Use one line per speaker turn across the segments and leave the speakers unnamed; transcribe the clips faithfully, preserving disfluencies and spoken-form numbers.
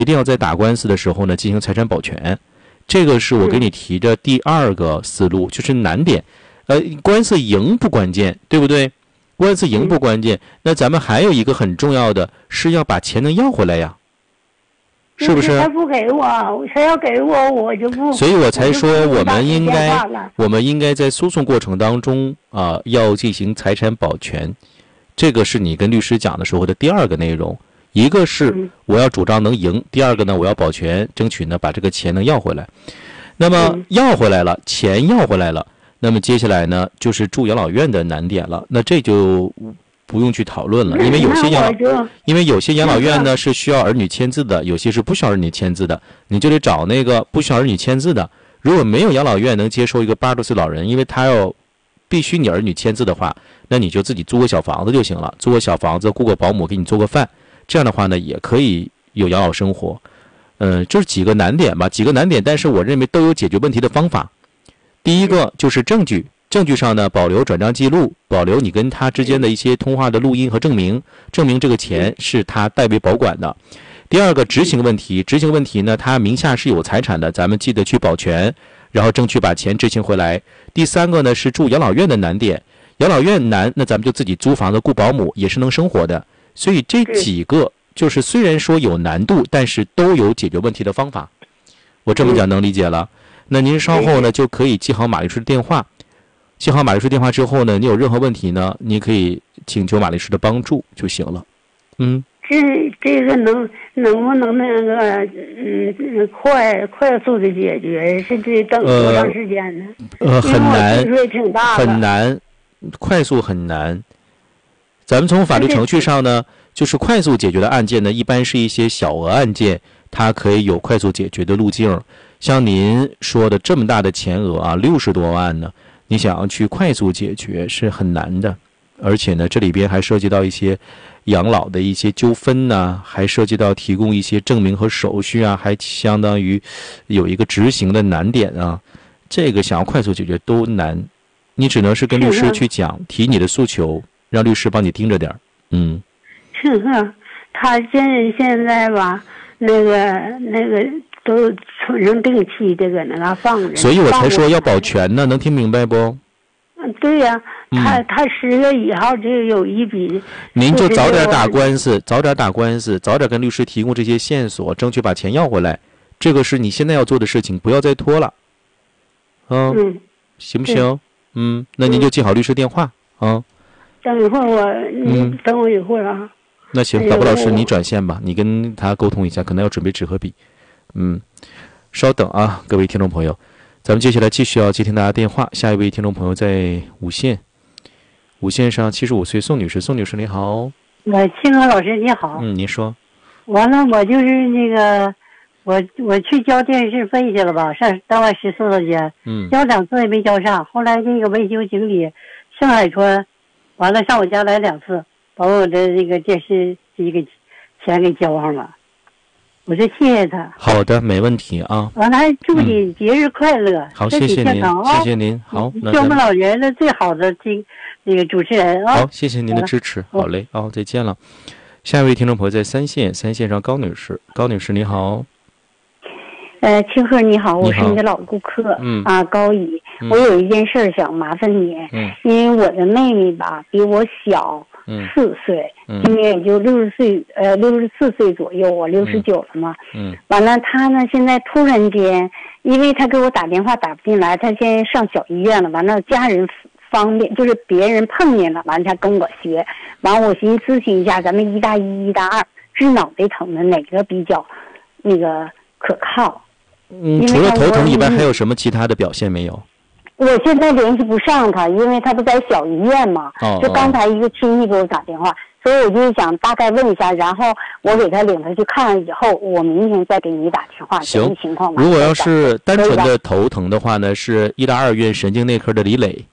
一定要在打官司的时候呢进行财产保全。这个是我给你提的第二个思路，就是难点。呃，官司赢不关键，对不对？官司赢不关键，那咱们还有一个很重要的是要把钱能要回来呀，是不是？
他不给我，他要给我，我就不。
所以我才说我们应该，我们应该在诉讼过程当中啊、呃，要进行财产保全。这个是你跟律师讲的时候的第二个内容。一个是我要主张能赢，第二个呢，我要保全，争取呢把这个钱能要回来。那么要回来了，钱要回来了，那么接下来呢就是住养老院的难点了。那这就不用去讨论了，因为有些养老，因为有些养老院呢是需要儿女签字的，有些是不需要儿女签字的，你就得找那个不需要儿女签字的。如果没有养老院能接受一个八十多岁老人，因为他要必须你儿女签字的话，那你就自己租个小房子就行了，租个小房子，雇个保姆给你做个饭。这样的话呢，也可以有养老生活。嗯，就是几个难点吧，几个难点，但是我认为都有解决问题的方法。第一个就是证据，证据上呢保留转账记录，保留你跟他之间的一些通话的录音和证明，证明这个钱是他代为保管的。第二个执行问题，执行问题呢，他名下是有财产的，咱们记得去保全，然后争取把钱执行回来。第三个呢是住养老院的难点，养老院难，那咱们就自己租房子雇保姆也是能生活的。所以这几个就是虽然说有难度，但是都有解决问题的方法。我这么讲能理解了？那您稍后呢就可以记好马律师的电话，记好马律师电话之后呢，你有任何问题呢，你可以请求马律师的帮助就行了。嗯，
这这个能能不能那个嗯快快速的解决？是得等多长时间呢？
呃，呃很难，
挺大
很难，快速很难。咱们从法律程序上呢，就是快速解决的案件呢，一般是一些小额案件，它可以有快速解决的路径。像您说的这么大的钱额啊，六十多万呢，你想要去快速解决是很难的。而且呢，这里边还涉及到一些养老的一些纠纷呢，还涉及到提供一些证明和手续啊，还相当于有一个执行的难点啊。这个想要快速解决都难，你只能是跟律师去讲，提你的诉求。让律师帮你盯着点儿，嗯。
是啊，他现现在吧，那个那个都存成定期的搁那嘎放着。
所以我才说要保全呢，能听明白不？
嗯，对呀、啊，他、嗯、他十月一号就有一笔。
您就早点打官司，早点打官司，早点跟律师提供这些线索，争取把钱要回来。这个是你现在要做的事情，不要再拖了。嗯，
嗯
行不行？嗯，那您就记好律师电话啊。
等一会儿我，你等我一会儿啊。嗯、
那行，导播老师，你转线吧，你跟他沟通一下，可能要准备纸和笔。嗯，稍等啊，各位听众朋友，咱们接下来继续要接听大家电话。下一位听众朋友在五线，五线上七十五岁宋女士，宋女士你好。
呃，庆和老师你好。
嗯，您说。
完了，我就是那个，我我去交电视费去了吧，上单位十四块钱，嗯，交两次也没交上。后来那个维修经理盛海川。完了，上我家来两次，把我的这个电视机给钱给交上了，我就谢谢他。
好的，没问题啊。
完了，还祝你节日快乐，
嗯、好，谢谢您，
哦、
谢谢您。好，
是我们老人的最好的听那个主持人啊、哦。
好，谢谢您的支持。好嘞，哦，再见了。下一位听众朋友在三线，三线上高女士，高女士你好。
呃，庆贺你好，我是你的老顾客，
嗯
啊，高怡、嗯，我有一件事想麻烦你，
嗯，
因为我的妹妹吧比我小四岁，
嗯，
今年也就六十岁，呃，六十四岁左右，我六十九了嘛，
嗯，
完了，她呢现在突然间，因为她给我打电话打不进来，她现在上小医院了，完了家人方便，就是别人碰见了，完了她跟我学，完了我寻思咨询一下，咱们一大一、一大二治脑袋疼的哪个比较那个可靠？
嗯，除了头疼以外，还有什么其他的表现没有？
我现在联系不上他，因为他不在小医院嘛。
哦。
就刚才一个亲戚给我打电话，所以我就想大概问一下，然后我给他领他去看了以后，我明天再给你打电话。
行。
情况
如果要是单纯的头疼的话呢，是医大二院神经内科的李磊。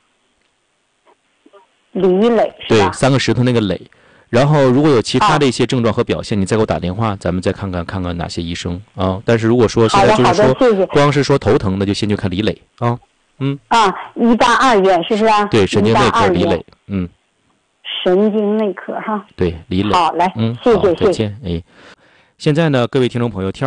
李磊是吧？
对，三个石头那个磊。然后如果有其他的一些症状和表现，哦、你再给我打电话，咱们再看看看看哪些医生啊。但是如果说现在就是说
谢谢
光是说头疼的，就先去看李磊啊。嗯。
啊，医大二院是不是啊？
对，神经内科李磊，嗯。
神经内科哈。
对，李磊。
好嘞，
嗯，
谢谢，
再见，哎。 现在呢，各位听众朋友，